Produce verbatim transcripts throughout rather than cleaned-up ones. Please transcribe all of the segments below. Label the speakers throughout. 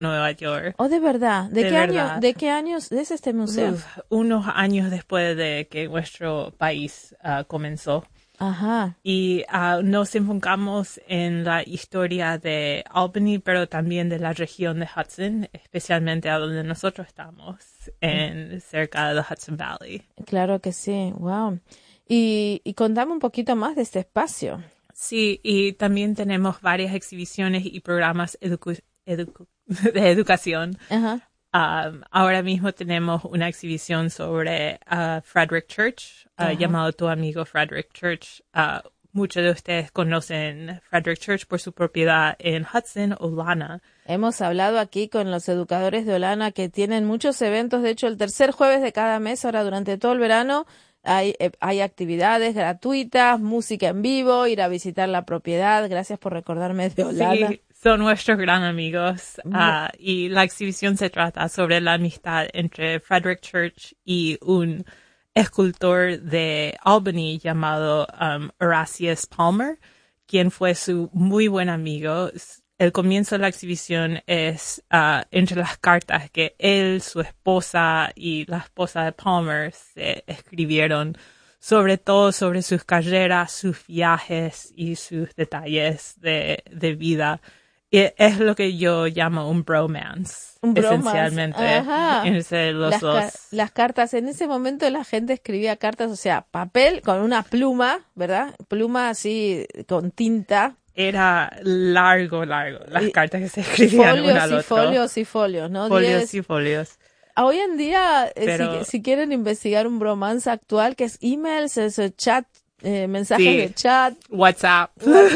Speaker 1: Nueva York.
Speaker 2: Oh, de verdad. ¿De,
Speaker 1: De
Speaker 2: qué
Speaker 1: verdad.
Speaker 2: año, de qué años es este museo?
Speaker 1: Uf, unos años después de que nuestro país uh, comenzó.
Speaker 2: Ajá.
Speaker 1: Y uh, nos enfocamos en la historia de Albany, pero también de la región de Hudson, especialmente a donde nosotros estamos, en cerca de Hudson Valley.
Speaker 2: Claro que sí. Wow. Y, y contame un poquito más de este espacio.
Speaker 1: Sí, y también tenemos varias exhibiciones y programas edu- edu- de educación.
Speaker 2: Ajá.
Speaker 1: Um, ahora mismo tenemos una exhibición sobre uh, Frederick Church, uh,
Speaker 2: Ajá.
Speaker 1: llamado Tu Amigo Frederick Church. Uh, muchos de ustedes conocen Frederick Church por su propiedad en Hudson, Olana.
Speaker 2: Hemos hablado aquí con los educadores de Olana que tienen muchos eventos. De hecho, el tercer jueves de cada mes, ahora durante todo el verano, hay, eh, hay actividades gratuitas, música en vivo, ir a visitar la propiedad. Gracias por recordarme de Olana.
Speaker 1: Sí, son nuestros gran amigos. Uh, y la exhibición se trata sobre la amistad entre Frederick Church y un escultor de Albany llamado um, Erasmus Palmer, quien fue su muy buen amigo. El comienzo de la exhibición es uh, entre las cartas que él, su esposa y la esposa de Palmer se escribieron, sobre todo sobre sus carreras, sus viajes y sus detalles de, de vida. Y es lo que yo llamo un bromance,
Speaker 2: Un bromance.
Speaker 1: esencialmente,
Speaker 2: Ajá.
Speaker 1: entre los
Speaker 2: las,
Speaker 1: dos.
Speaker 2: ca- las cartas, en ese momento la gente escribía cartas, o sea, papel con una pluma, ¿verdad? Pluma así con tinta.
Speaker 1: Era largo, largo, las
Speaker 2: Y
Speaker 1: cartas que se escribían
Speaker 2: folios
Speaker 1: una al
Speaker 2: y
Speaker 1: otro.
Speaker 2: folios y folios, ¿no?
Speaker 1: Folios
Speaker 2: Diez.
Speaker 1: y folios.
Speaker 2: Hoy en día, eh,
Speaker 1: Pero-
Speaker 2: si, si quieren investigar un bromance actual, que es emails, eso, chat, eh, mensajes
Speaker 1: Sí.
Speaker 2: de chat,
Speaker 1: WhatsApp.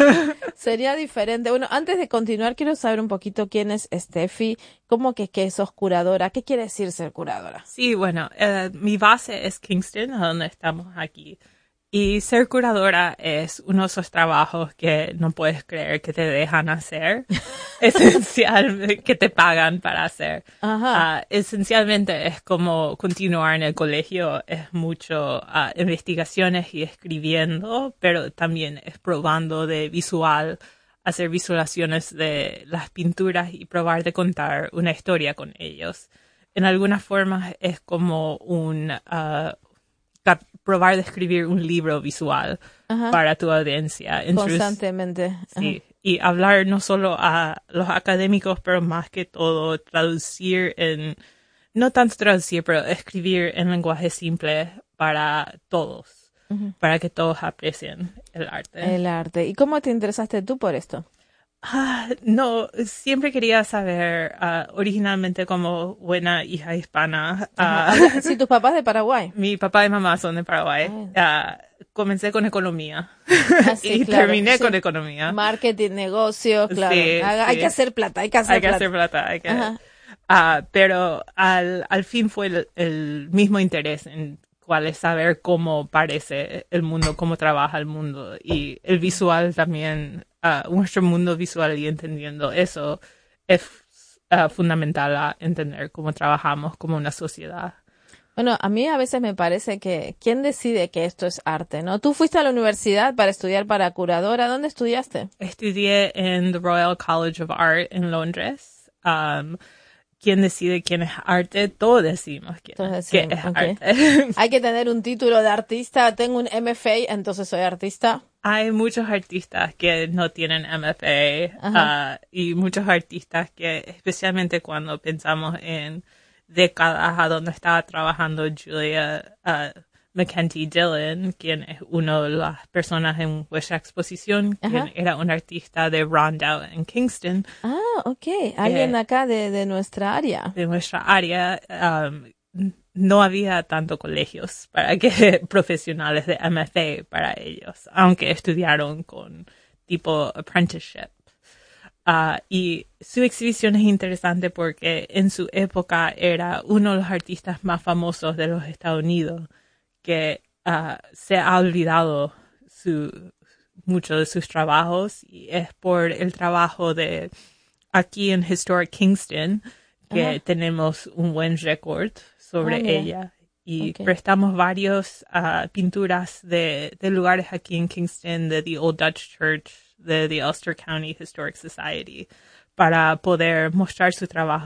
Speaker 2: sería diferente. Bueno, antes de continuar, quiero saber un poquito quién es Steffi, cómo que, que sos curadora, ¿qué quiere decir ser curadora?
Speaker 1: Sí, bueno, eh, mi base es Kingston, a donde estamos aquí. Y ser curadora es uno de esos trabajos que no puedes creer que te dejan hacer. Esencial, que te pagan para hacer.
Speaker 2: Ajá.
Speaker 1: Uh, esencialmente es como continuar en el colegio. Es mucho uh, investigaciones y escribiendo, pero también es probando de visual, hacer visualizaciones de las pinturas y probar de contar una historia con ellos. En algunas formas es como un... Uh, cap- probar de escribir un libro visual
Speaker 2: Ajá.
Speaker 1: para tu audiencia. Introduc-
Speaker 2: Constantemente.
Speaker 1: Sí, y hablar no solo a los académicos, pero más que todo traducir en, no tanto traducir, pero escribir en lenguaje simple para todos,
Speaker 2: Ujú.
Speaker 1: para que todos aprecien el arte.
Speaker 2: El arte. ¿Y cómo te interesaste tú por esto?
Speaker 1: Ah, no, siempre quería saber, ah, originalmente como buena hija hispana, ah,
Speaker 2: Ajá. Sí, tus papás de Paraguay.
Speaker 1: mi papá y mamá son de Paraguay.
Speaker 2: Ay.
Speaker 1: Ah, comencé con economía
Speaker 2: Ah, sí,
Speaker 1: y
Speaker 2: claro,
Speaker 1: terminé
Speaker 2: sí.
Speaker 1: con economía.
Speaker 2: Marketing, negocios, claro.
Speaker 1: Sí,
Speaker 2: Haga- Hay
Speaker 1: sí.
Speaker 2: que hacer plata, hay que hacer
Speaker 1: Hay que
Speaker 2: plata.
Speaker 1: hacer plata, hay que...
Speaker 2: Ajá.
Speaker 1: Ah, pero al, al fin fue el, el mismo interés en cuál es saber cómo parece el mundo, cómo trabaja el mundo y el visual también, ah, nuestro mundo visual y entendiendo eso es ah, fundamental a entender cómo trabajamos como una sociedad.
Speaker 2: Bueno, a mí a veces me parece que ¿quién decide que esto es arte, no? Tú fuiste a la universidad para estudiar para curadora. ¿Dónde estudiaste?
Speaker 1: Estudié en the Royal College of Art en Londres. Um, ¿Quién decide quién es arte? Todos decimos quién
Speaker 2: Todos
Speaker 1: qué
Speaker 2: decimos,
Speaker 1: es
Speaker 2: ok.
Speaker 1: arte.
Speaker 2: Hay que tener un título de artista. Tengo un M F A, entonces soy artista.
Speaker 1: Hay muchos artistas que no tienen M F A
Speaker 2: Ajá.
Speaker 1: uh, y muchos artistas que, especialmente cuando pensamos en décadas a donde estaba trabajando Julia uh, McKenty Dillon, quien es una de las personas en vuestra exposición,
Speaker 2: Ajá.
Speaker 1: quien era un artista de Rondout en Kingston,
Speaker 2: Ah, ok. Alguien
Speaker 1: Eh,
Speaker 2: acá de, de nuestra área.
Speaker 1: de nuestra área. Um, no había tanto colegios para que profesionales de M F A para ellos, aunque estudiaron con tipo apprenticeship. Uh, y su exhibición es interesante porque en su época era uno de los artistas más famosos de los Estados Unidos, que uh, se ha olvidado su, mucho de sus trabajos, y es por el trabajo de aquí en Historic Kingston que
Speaker 2: Ajá.
Speaker 1: tenemos un buen récord sobre
Speaker 2: Ah, mira.
Speaker 1: ella. Y
Speaker 2: Ok.
Speaker 1: prestamos varios uh, pinturas de, de lugares aquí en Kingston, de The Old Dutch Church, de the Ulster County Historic Society, para poder mostrar su trabajo